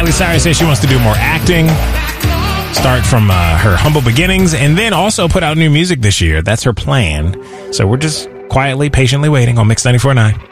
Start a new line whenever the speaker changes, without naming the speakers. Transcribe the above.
Miley Cyrus says she wants to do more acting, start from her humble beginnings, and then also put out new music this year. That's her plan. So we're just quietly, patiently waiting on Mix 94.9.